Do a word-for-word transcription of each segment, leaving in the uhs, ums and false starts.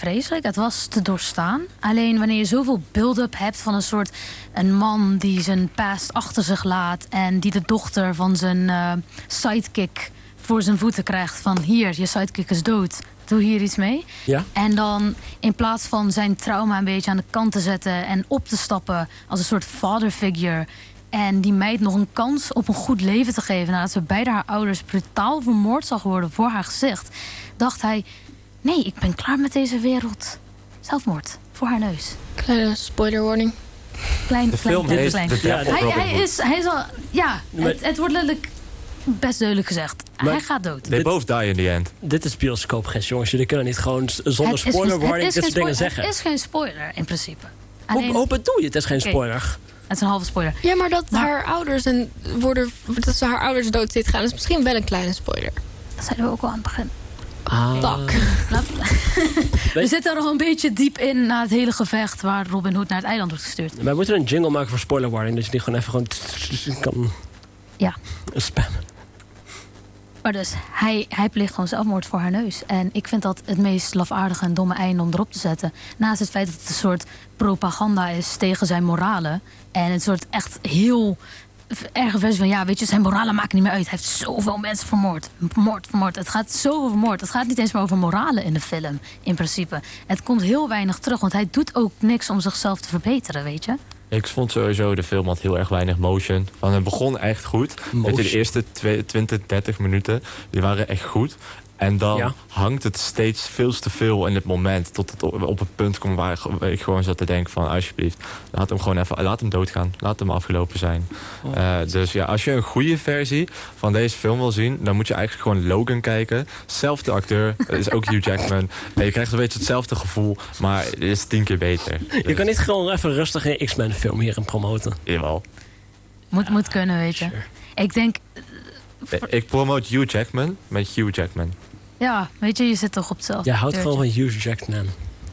vreselijk. Het was te doorstaan. Alleen wanneer je zoveel build-up hebt van een soort... een man die zijn past achter zich laat... en die de dochter van zijn uh, sidekick voor zijn voeten krijgt... van hier, je sidekick is dood, doe hier iets mee. Ja. En dan in plaats van zijn trauma een beetje aan de kant te zetten... en op te stappen als een soort father figure... en die meid nog een kans op een goed leven te geven... nadat ze beide haar ouders brutaal vermoord zag worden voor haar gezicht... dacht hij, nee, ik ben klaar met deze wereld. Zelfmoord, voor haar neus. Kleine spoiler warning. Klein, De klein, film klein, heet klein. The Death of Hij, Robin hij, Hood. is, hij is al, ja, Maar- het, het wordt letterlijk best duidelijk gezegd. Maar- hij gaat dood. They both die in the end. Dit is bioscoopgids, jongens. Jullie kunnen niet gewoon z- zonder Het is geen- spoiler het warning is dit geen soort dingen spoiler. zeggen. Het is geen spoiler, in principe. Hoe, Alleen, hoe bedoel je? Het is geen Oké. spoiler. het is een halve spoiler. Ja, maar dat Maar- haar ouders en worden, dat ze haar ouders dood ziet gaan, is misschien wel een kleine spoiler. Dat zeiden we ook al aan het begin. Ah. Tak. Laat- we zitten er nog een beetje diep in na het hele gevecht... waar Robin Hood naar het eiland wordt gestuurd. Wij moeten een jingle maken voor spoiler warning. Dat je die gewoon even gewoon kan Ja. spammen. Maar dus, hij, hij pleegt gewoon zelfmoord voor haar neus. En ik vind dat het meest lafaardige en domme einde om erop te zetten. Naast het feit dat het een soort propaganda is tegen zijn moralen. En een soort echt heel erge versie van... ja, weet je, zijn moralen maken niet meer uit. Hij heeft zoveel mensen vermoord. Vermoord, vermoord. Het gaat zo over moord. Het gaat niet eens meer over moralen in de film, in principe. Het komt heel weinig terug, want hij doet ook niks om zichzelf te verbeteren, weet je. Ik vond sowieso, de film had heel erg weinig motion. Van, het begon echt goed. Weet je, de Motion. eerste twintig, dertig minuten, die waren echt goed. En dan Ja. hangt het steeds veel te veel in het moment. Tot het op, op het punt komt waar ik gewoon zat te denken van... alsjeblieft, laat hem gewoon even, laat hem doodgaan. Laat hem afgelopen zijn. Oh. Uh, dus ja, als je een goede versie van deze film wil zien... dan moet je eigenlijk gewoon Logan kijken. Zelfde acteur, dat is ook Hugh Jackman. En je krijgt een beetje hetzelfde gevoel, maar het is tien keer beter. Je Dus, kan niet gewoon even rustig een X-Men film hierin promoten. jawel. Moet, moet kunnen, weet je. Sure. Ik denk, Ik promote Hugh Jackman met Hugh Jackman. ja, weet je, je zit toch op hetzelfde. Jij houdt deurtje. gewoon van Hugh Jackman.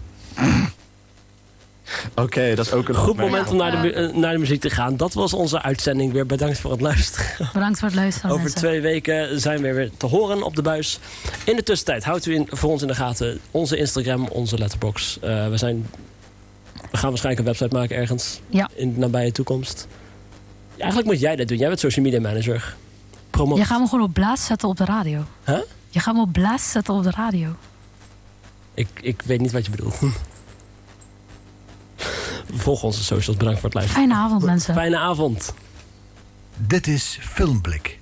Oké, okay, dat is ook een Goed opmerking. moment om naar de, mu- eh, naar de muziek te gaan. Dat was onze uitzending weer. Bedankt voor het luisteren. Bedankt voor het luisteren. Over mensen. twee weken zijn we weer te horen op de buis. In de tussentijd houdt u in, voor ons in de gaten onze Instagram, onze letterbox. Uh, we, zijn, we gaan waarschijnlijk een website maken ergens Ja. in de nabije toekomst. Ja, eigenlijk moet jij dat doen. Jij bent social media manager. Promo. Je gaat me gewoon op blaas zetten op de radio. Huh? Je gaat me op blaas zetten op de radio. Ik, ik weet niet wat je bedoelt. Volg onze socials. Bedankt voor het luisteren. Fijne avond, mensen. Fijne avond. Dit is Filmblik.